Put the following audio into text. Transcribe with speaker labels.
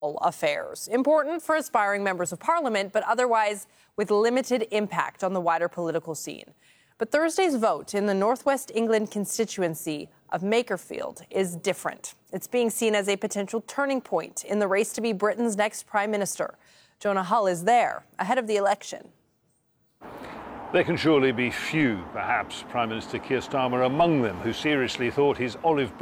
Speaker 1: affairs. Important for aspiring members of parliament, but otherwise with limited impact on the wider political scene. But Thursday's vote in the Northwest England constituency of Makerfield is different. It's being seen as a potential turning point in the race to be Britain's next prime minister. Jonah Hull is there ahead of the election.
Speaker 2: There can surely be few, perhaps Prime Minister Keir Starmer among them, who seriously thought his olive